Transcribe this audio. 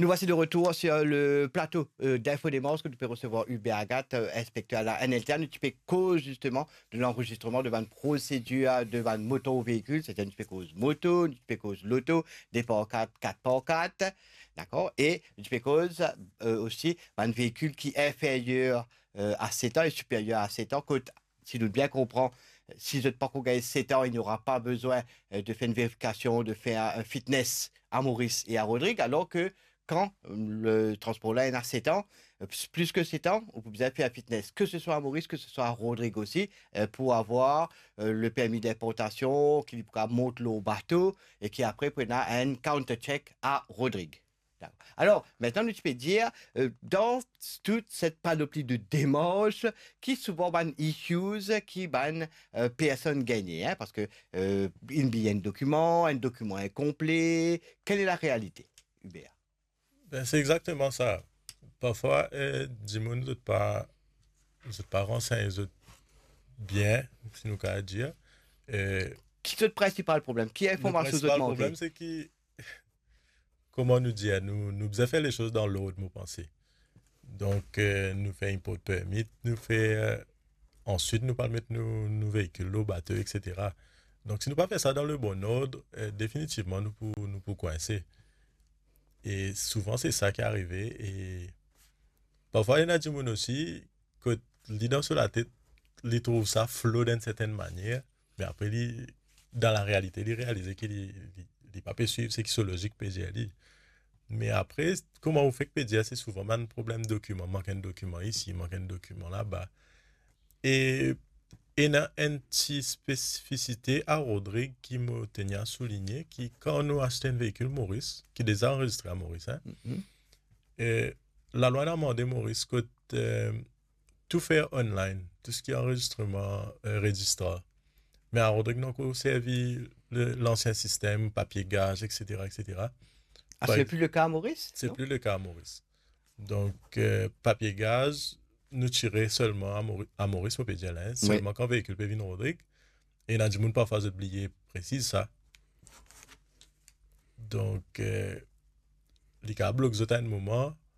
Nous voici de retour sur le plateau d'Infodémence que tu peux recevoir Hubert Agathe, inspecteur à la NLTA. Nous tu peux cause justement de l'enregistrement de une procédure de une moto ou véhicule. C'est une cause moto, une cause l'auto, des par 4, 4x4. D'accord? Et une cause aussi un véhicule qui est inférieur à 7 ans et supérieur à 7 ans. Si nous bien comprend, si vous n'êtes pas qu'on gagne 7 ans, il n'y aura pas besoin de faire une vérification, de faire un fitness à Maurice et à Rodrigue, alors que quand le transport là est à 7 ans, plus que 7 ans, vous pouvez faire un fitness, que ce soit à Maurice, que ce soit à Rodrigue aussi, pour avoir le permis d'importation qui monte le bateau et qui après prend un counter-check à Rodrigue. Alors, maintenant, tu peux dire, dans toute cette panoplie de démarches, qui souvent ban issues, qui ban personne gagnée, hein, parce que il y a un document incomplet. Quelle est la réalité, Hubert? Ben, c'est exactement ça. Parfois, dis-moi, nous pas renseignés bien, si nous qu'à dire. Euh, Qui est le principal problème? Qui est le l'information que principal problème, manquée? c'est que, comment nous dire, nous devons faire les choses dans l'ordre, nous penser. Donc, nous faisons import permit, ensuite, nous pas mettre nos véhicules au bateau, etc. Donc, si nous pas fait ça dans le bon ordre, définitivement, nous pouvons coincer. Et souvent, c'est ça qui est arrivé. Et parfois, il y en a des gens aussi que l'idée sur la tête, ils trouvent ça flot d'une certaine manière, mais après, dans la réalité, ils réalisent qu'il n'est pas pu suivre ce qui est logique PGL. Mais après, comment on fait que PGL, c'est souvent un problème de document, manque un document ici, manque un document là-bas. Et il y a une petite spécificité à Rodrigue qui me tenait à souligner, qui quand nous achetons un véhicule Maurice, qui est déjà enregistré à Maurice, hein, Mhm. et la loi a demandé, Maurice, que tout faire online, tout ce qui est enregistrement, registrar. Mais à Rodrigue, nous avons servi l'ancien système, papier gage, etc., etc. Ah, Par ce n'est ex- plus le cas à Maurice, c'est non? plus le cas à Maurice. Donc, papier gage, nous tirer seulement à Maurice pour payer là, Oui. seulement quand le véhicule peut venir à Rodrigue. Et il y a du monde parfois oublier précise ça. Donc, les cas bloquent à un moment,